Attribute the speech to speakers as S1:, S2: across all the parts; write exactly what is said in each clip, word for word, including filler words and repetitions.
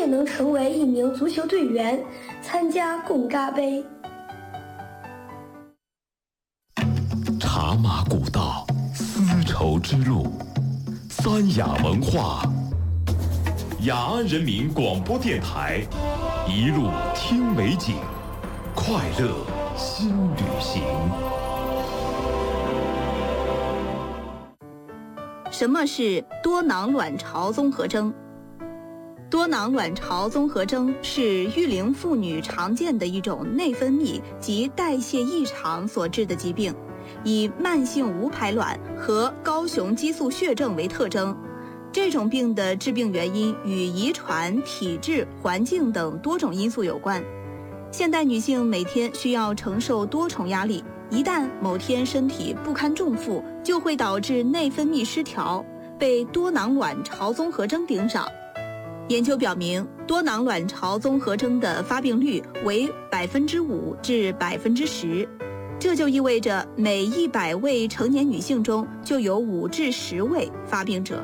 S1: 能成为一名足球队员，参加贡嘎杯。
S2: 茶马古道，丝绸之路，三雅文化，雅安人民广播电台，一路听美景，快乐新旅行。
S3: 什么是多囊卵巢综合征？多囊卵巢综合征是育龄妇女常见的一种内分泌及代谢异常所致的疾病，以慢性无排卵和高雄激素血症为特征。这种病的致病原因与遗传、体质、环境等多种因素有关。现代女性每天需要承受多重压力，一旦某天身体不堪重负，就会导致内分泌失调，被多囊卵巢综合征盯上。研究表明，多囊卵巢综合征的发病率为百分之五至百分之十，这就意味着每一百位成年女性中就有五至十位发病者。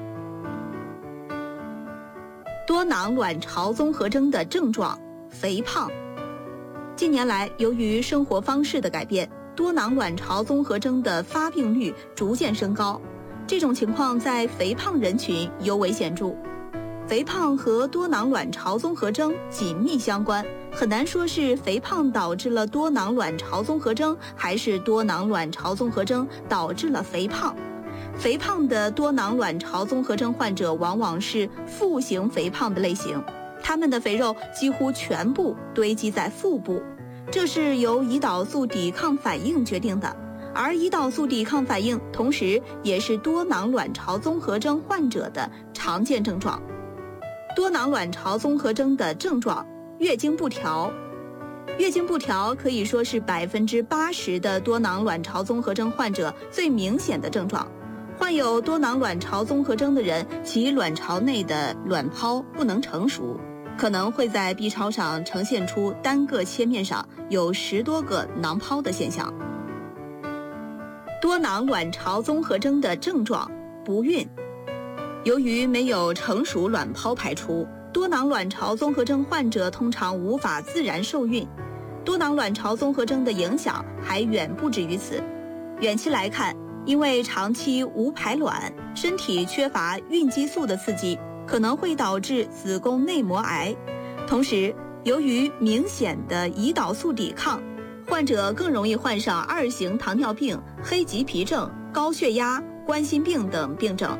S3: 多囊卵巢综合征的症状：肥胖。近年来，由于生活方式的改变，多囊卵巢综合征的发病率逐渐升高，这种情况在肥胖人群尤为显著。肥胖和多囊卵巢综合征紧密相关，很难说是肥胖导致了多囊卵巢综合征，还是多囊卵巢综合征导致了肥胖。肥胖的多囊卵巢综合征患者往往是腹型肥胖的类型，他们的肥肉几乎全部堆积在腹部，这是由胰岛素抵抗反应决定的，而胰岛素抵抗反应同时也是多囊卵巢综合征患者的常见症状。多囊卵巢综合征的症状：月经不调。月经不调可以说是百分之八十的多囊卵巢综合征患者最明显的症状。患有多囊卵巢综合征的人，其卵巢内的卵泡不能成熟，可能会在 B 超上呈现出单个切面上有十多个囊泡的现象。多囊卵巢综合征的症状：不孕。由于没有成熟卵泡排出，多囊卵巢综合征患者通常无法自然受孕。多囊卵巢综合征的影响还远不止于此。远期来看，因为长期无排卵，身体缺乏孕激素的刺激，可能会导致子宫内膜癌。同时，由于明显的胰岛素抵抗，患者更容易患上二型糖尿病、黑棘皮症、高血压、冠心病等病症。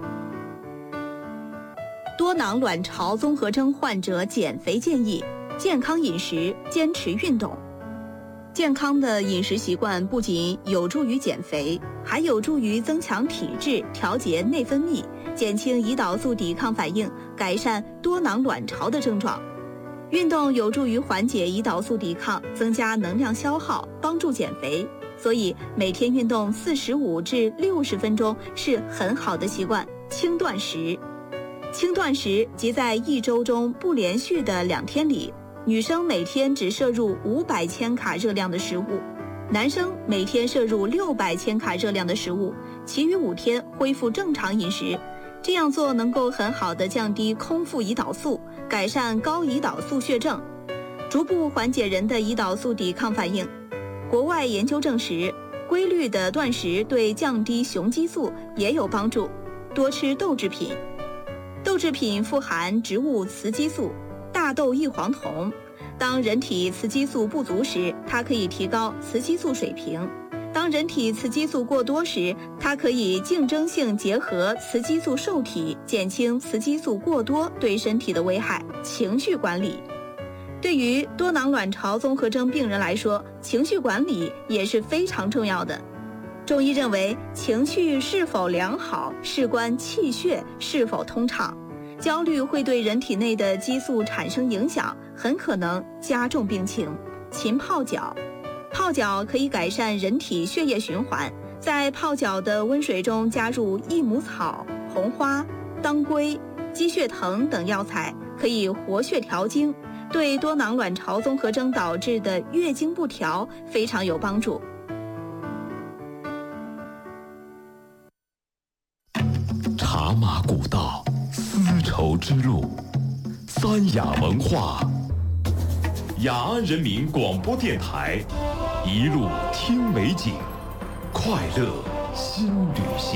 S3: 多囊卵巢综合征患者减肥建议：健康饮食，坚持运动。健康的饮食习惯不仅有助于减肥，还有助于增强体质，调节内分泌，减轻胰岛素抵抗反应，改善多囊卵巢的症状。运动有助于缓解胰岛素抵抗，增加能量消耗，帮助减肥。所以每天运动四十五至六十分钟是很好的习惯。轻断食。轻断食即在一周中不连续的两天里，女生每天只摄入五百千卡热量的食物，男生每天摄入六百千卡热量的食物，其余五天恢复正常饮食。这样做能够很好地降低空腹胰岛素，改善高胰岛素血症，逐步缓解人的胰岛素抵抗反应。国外研究证实，规律的断食对降低雄激素也有帮助。多吃豆制品。豆制品富含植物雌激素、大豆异黄酮，当人体雌激素不足时，它可以提高雌激素水平；当人体雌激素过多时，它可以竞争性结合雌激素受体，减轻雌激素过多对身体的危害。情绪管理。对于多囊卵巢综合征病人来说，情绪管理也是非常重要的。中医认为，情绪是否良好事关气血是否通畅。焦虑会对人体内的激素产生影响，很可能加重病情。勤泡脚。泡脚可以改善人体血液循环，在泡脚的温水中加入益母草、红花、当归、鸡血藤等药材，可以活血调经，对多囊卵巢综合征导致的月经不调非常有帮助。
S2: 茶马古道，丝绸之路， 三雅文化，雅安人民广播电台，一路听美景，快乐新旅行。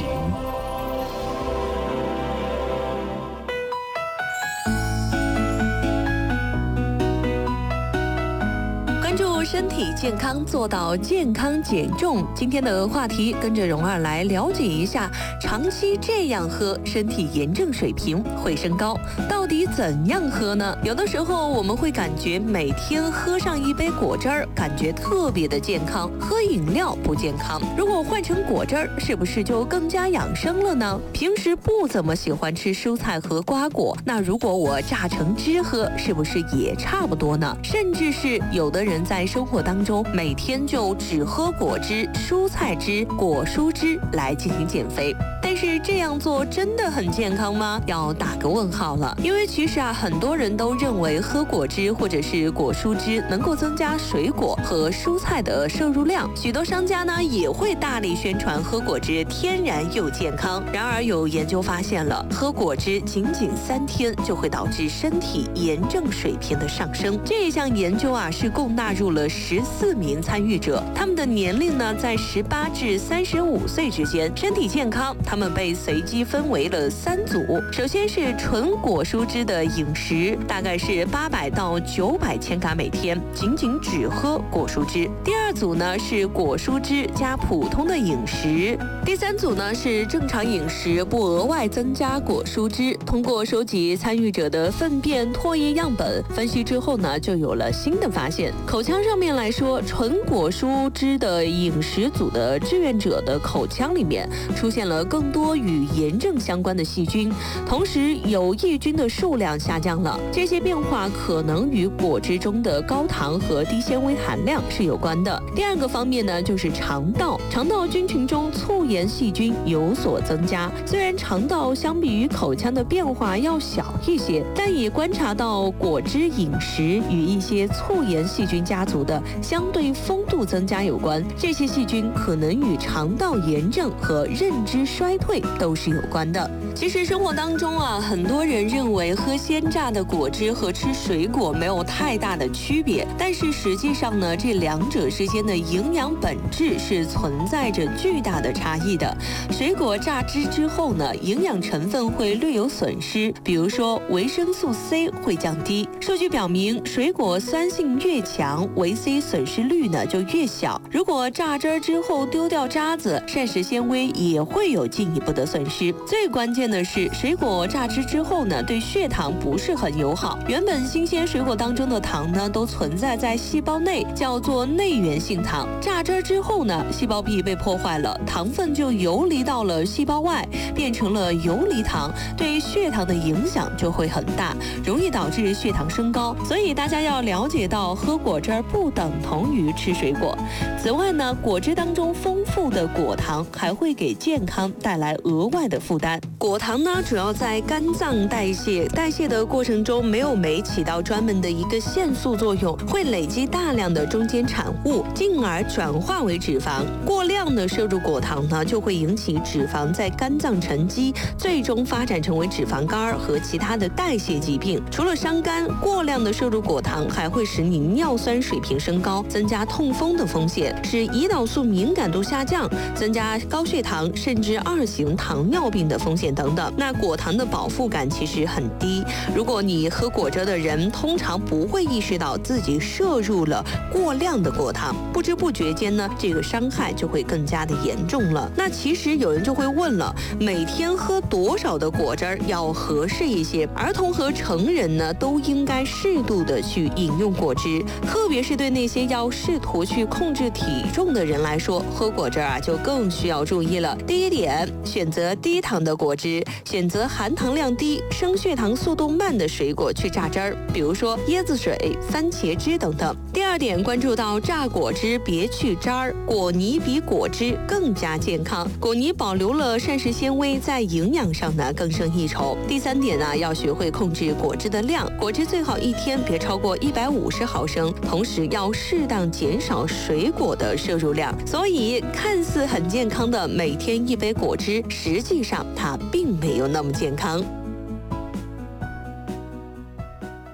S4: 身体健康，做到健康减重。今天的话题，跟着蓉儿来了解一下，长期这样喝，身体炎症水平会升高。到底怎样喝呢？有的时候我们会感觉每天喝上一杯果汁儿，感觉特别的健康。喝饮料不健康，如果换成果汁儿，是不是就更加养生了呢？平时不怎么喜欢吃蔬菜和瓜果，那如果我榨成汁喝，是不是也差不多呢？甚至是有的人在生活当中每天就只喝果汁、蔬菜汁、果蔬汁来进行减肥，但是这样做真的很健康吗？要打个问号了。因为其实啊，很多人都认为喝果汁或者是果蔬汁能够增加水果和蔬菜的摄入量，许多商家呢也会大力宣传喝果汁天然又健康。然而有研究发现了，喝果汁仅仅三天就会导致身体炎症水平的上升。这一项研究啊是共纳入了十四名参与者，他们的年龄呢在十八至三十五岁之间，身体健康。他们被随机分为了三组，首先是纯果蔬汁的饮食，大概是八百到九百千卡每天，仅仅只喝果蔬汁。第二组呢是果蔬汁加普通的饮食，第三组呢是正常饮食，不额外增加果蔬汁。通过收集参与者的粪便、唾液样本分析之后呢，就有了新的发现。口腔上面来说，纯果蔬汁的饮食组的志愿者的口腔里面出现了更多与炎症相关的细菌，同时有益菌的数量下降了。这些变化可能与果汁中的高糖和低纤维含量是有关的。第二个方面呢，就是肠道，肠道菌群中促炎细菌有所增加。虽然肠道相比于口腔的变化要小一些，但也观察到果汁饮食与一些促炎细菌家族的相对风度增加有关。这些细菌可能与肠道炎症和认知衰退都是有关的。其实生活当中啊，很多人认为喝鲜榨的果汁和吃水果没有太大的区别，但是实际上呢，这两者之间的营养本质是存在着巨大的差异的。水果榨汁之后呢，营养成分会略有损失，比如说维生素 C 会降低。数据表明，水果酸性越强，维 C 损失率呢就越小。如果榨汁之后丢掉渣子，膳食纤维也会有进一步的损失。最关键的是，水果榨汁之后呢，对血糖不是很友好。原本新鲜水果当中的糖呢，都存在在细胞内，叫做内源性糖。榨汁之后呢，细胞壁被破坏了，糖分就游离到了细胞外，变成了游离糖，对血糖的影响就会很大，容易导致血糖升高。所以大家要了解到，喝果汁不等同于吃水果。此外呢，果汁当中丰富的果糖还会给健康带来额外的负担。果糖呢，主要在肝脏代谢，代谢的过程中没有酶起到专门的一个限速作用，会累积大量的中间产物，进而转化为脂肪。过量的摄入果糖呢，就会引起脂肪在肝脏沉积，最终发展成为脂肪肝和其他的代谢疾病。除了伤肝，过量的摄入果糖还会使你尿酸水平升高，增加痛风的风险，使胰岛素敏感度下降，增加高血糖甚至二型糖尿病的风险等等。那果糖的饱腹感其实很低，如果你喝果汁的人，通常不会意识到自己摄入了过量的果糖，不知不觉间呢，这个伤害就会更加的严重了。那其实有人就会问了，每天喝多少的果汁要合适一些？儿童和成人呢，都应该适度的去饮用果汁，特别是对那些要试图去控制体重的人来说，喝果汁啊就更需要注意了。第一点，选择低糖的果汁，选择含糖量低、升血糖速度慢的水果去榨汁儿，比如说椰子水、番茄汁等等。第二点，关注到榨果汁别去渣儿，果泥比果汁更加健康。果泥保留了膳食纤维，在营养上呢更胜一筹。第三点呢，要学会控制果汁的量，果汁最好一天别超过一百五十毫升，同时要适当减少水果的摄入量。所以看似很健康的每天一杯果汁，实际上它并没有那么健康。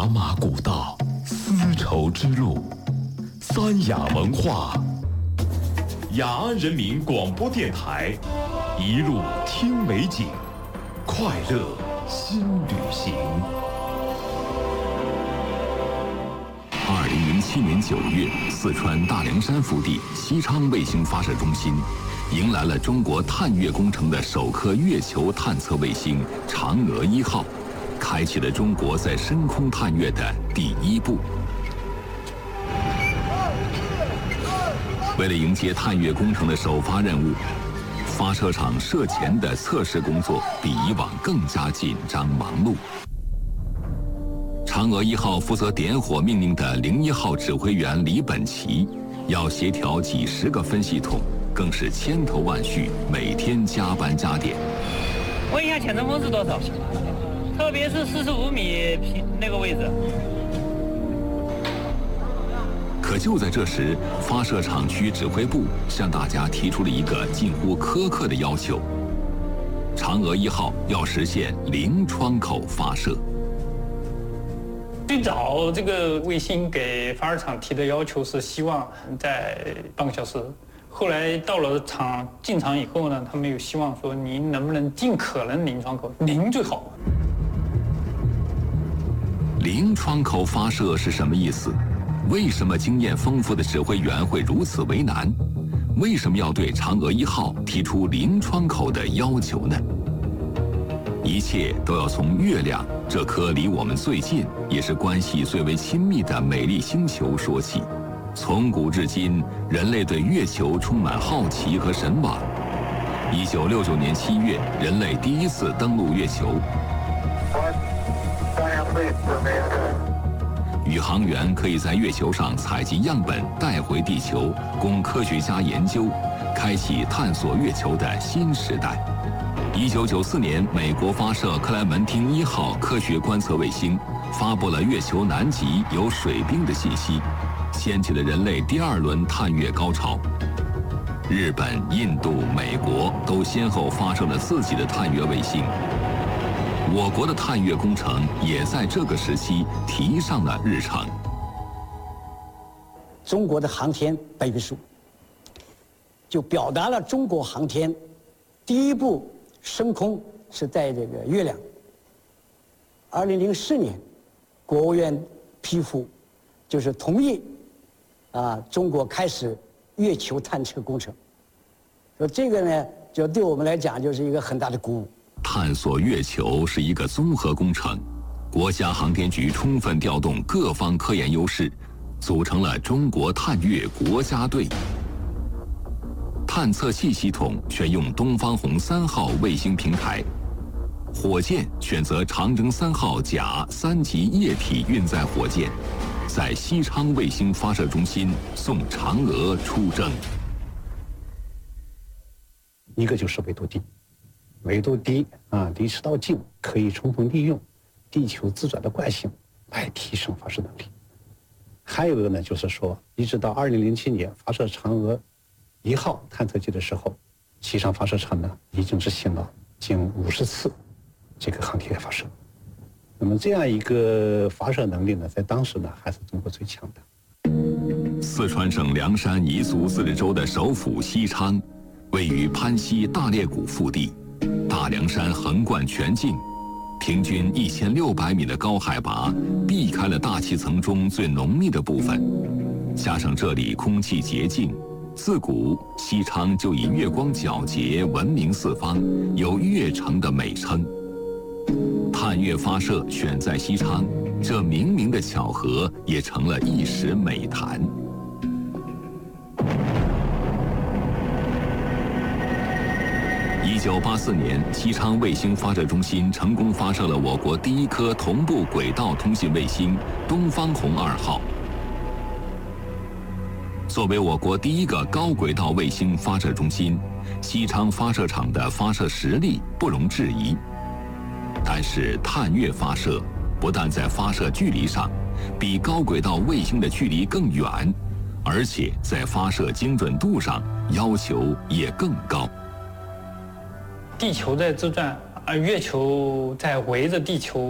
S2: 茶马古道，丝绸之路，三雅文化。雅安人民广播电台，一路听美景，快乐新旅行。
S5: 二零零七年九月，四川大凉山腹地西昌卫星发射中心迎来了中国探月工程的首颗月球探测卫星“嫦娥一号”，开启了中国在深空探月的第一步。为了迎接探月工程的首发任务，发射场射前的测试工作比以往更加紧张忙碌。嫦娥一号负责点火命令的零一号指挥员李本奇，要协调几十个分系统，更是千头万绪，每天加班加点。
S6: 问一下潜程风是多少？特别是四十五米平那个位置。
S5: 可就在这时，发射场区指挥部向大家提出了一个近乎苛刻的要求：嫦娥一号要实现零窗口发射。
S6: 最早这个卫星给发射场提的要求是希望在半个小时，后来到了场进场以后呢，他们有希望说您能不能尽可能零窗口，零最好。
S5: 零窗口发射是什么意思？为什么经验丰富的指挥员会如此为难？为什么要对嫦娥一号提出零窗口的要求呢？一切都要从月亮这颗离我们最近，也是关系最为亲密的美丽星球说起。从古至今，人类对月球充满好奇和神往。一九六九年七月，人类第一次登陆月球。宇航员可以在月球上采集样本带回地球，供科学家研究，开启探索月球的新时代。一九九四年，美国发射克莱门汀一号科学观测卫星，发布了月球南极有水冰的信息，掀起了人类第二轮探月高潮。日本、印度、美国都先后发射了自己的探月卫星。我国的探月工程也在这个时期提上了日程。
S7: 中国的航天白皮书就表达了中国航天第一步升空是在这个月亮。二零零四年，国务院批复，就是同意啊，中国开始月球探测工程。说这个呢，就对我们来讲就是一个很大的鼓舞。
S5: 探索月球是一个综合工程，国家航天局充分调动各方科研优势，组成了中国探月国家队。探测器系统选用东方红三号卫星平台，火箭选择长征三号甲三级液体运载火箭，在西昌卫星发射中心送嫦娥出征。
S8: 一个就是纬度低。纬度低啊，离赤道近，可以充分利用地球自转的惯性来提升发射能力。还有一个呢，就是说，一直到二零零七年发射嫦娥一号探测器的时候，西昌发射场呢已经执行了近五十次这个航天发射。那么这样一个发射能力呢，在当时呢还是中国最强的。
S5: 四川省凉山彝族自治州的首府西昌，位于攀西大裂谷腹地。大凉山横贯全境，平均一千六百米的高海拔，避开了大气层中最浓密的部分。加上这里空气洁净，自古西昌就以月光皎洁闻名四方，有月城的美称。探月发射选在西昌，这冥冥的巧合也成了一时美谈。一九八四年，西昌卫星发射中心成功发射了我国第一颗同步轨道通信卫星“东方红二号”。作为我国第一个高轨道卫星发射中心，西昌发射场的发射实力不容置疑。但是，探月发射不但在发射距离上比高轨道卫星的距离更远，而且在发射精准度上要求也更高。
S6: 地球在自转，而月球在围着地球